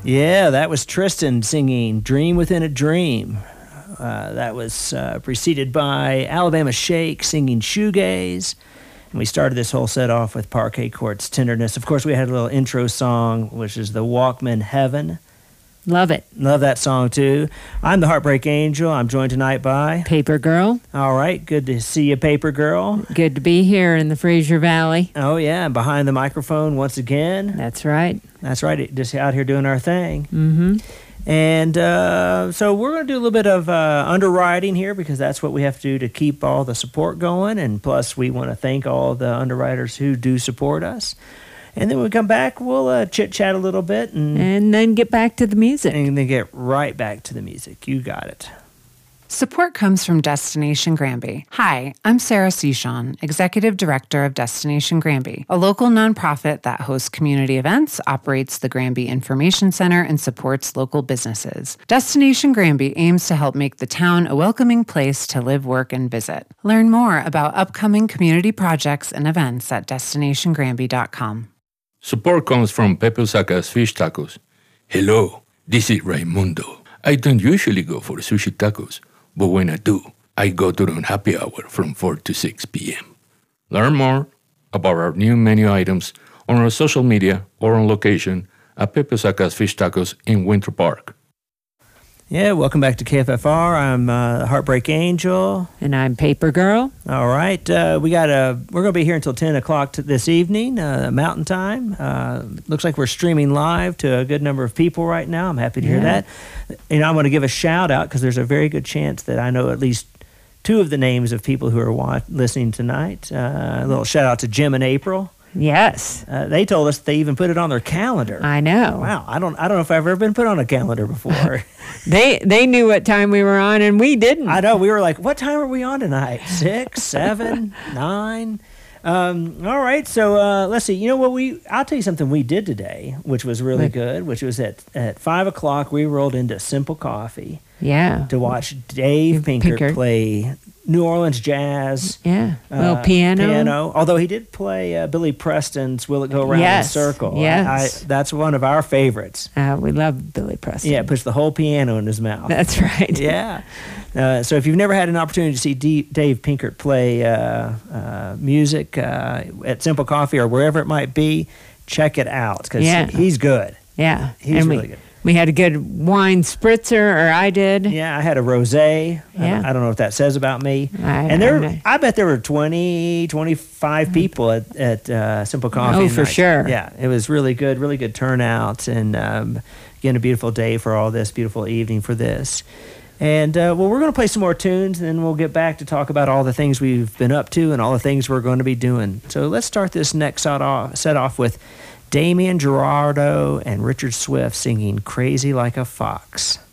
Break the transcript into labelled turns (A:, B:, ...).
A: Yeah, that was Tristan singing Dream Within a Dream. That was preceded by Alabama Shake singing Shoegaze. And we started this whole set off with Parquet Court's Tenderness. Of course, we had a little intro song, which is the Walkman Heaven.
B: Love it.
A: Love that song, too. I'm the Heartbreak Angel. I'm joined tonight by...
B: Paper Girl.
A: All right. Good to see you, Paper Girl.
B: Good to be here in the Fraser Valley.
A: Oh, yeah. And behind the microphone once again.
B: That's right.
A: That's right. Just out here doing our thing.
B: Mm-hmm.
A: And so we're going to do a little bit of underwriting here because that's what we have to do to keep all the support going. And plus, we want to thank all the underwriters who do support us. And then when we come back, we'll chit-chat a little bit.
B: And then get back to the music.
A: And then get right back to the music. You got it.
C: Support comes from Destination Granby. Hi, I'm Sarah Sechon, Executive Director of Destination Granby, a local nonprofit that hosts community events, operates the Granby Information Center, and supports local businesses. Destination Granby aims to help make the town a welcoming place to live, work, and visit. Learn more about upcoming community projects and events at destinationgranby.com.
D: Support comes from Pepe Osaka's Fish Tacos. Hello, this is Raimundo. I don't usually go for sushi tacos, but when I do, I go during happy hour from 4 to 6 p.m. Learn more about our new menu items on our social media or on location at Pepe Osaka's Fish Tacos in Winter Park.
A: Yeah, welcome back to KFFR. I'm Heartbreak Angel.
B: And I'm Paper Girl.
A: All right. We're going to be here until 10 o'clock this evening, Mountain Time. Looks like we're streaming live to a good number of people right now. I'm happy to hear that. And I'm going to give a shout out because there's a very good chance that I know at least two of the names of people who are listening tonight. A little shout out to Jim and April.
B: Yes.
A: They told us they even put it on their calendar.
B: I know.
A: Wow. I don't know if I've ever been put on a calendar before.
B: They knew what time we were on, and we didn't.
A: I know. We were like, what time are we on tonight? 6, 7, 9? All right. So let's see. You know what? I'll tell you something we did today, which was really good, which was at 5 o'clock, we rolled into Simple Coffee.
B: Yeah.
A: To watch Dave Pinkert play New Orleans jazz.
B: Yeah. Well, piano.
A: Although he did play Billy Preston's Will It Go Round in a Circle.
B: Yes.
A: That's one of our favorites.
B: We love Billy Preston.
A: Yeah, puts the whole piano in his mouth.
B: That's right.
A: Yeah. So if you've never had an opportunity to see Dave Pinkert play music at Simple Coffee or wherever it might be, check it out because he's good.
B: Yeah.
A: He's really good.
B: We had a good wine spritzer, or I did.
A: Yeah, I had a rosé.
B: Yeah.
A: I don't know what that says about me. I bet there were 20, 25 people at Simple Coffee.
B: Oh, for sure.
A: Yeah, it was really good turnout. And again, a beautiful day for all this, beautiful evening for this. And, we're going to play some more tunes, and then we'll get back to talk about all the things we've been up to and all the things we're going to be doing. So let's start this next set off with Damian Gerardo and Richard Swift singing Crazy Like a Fox.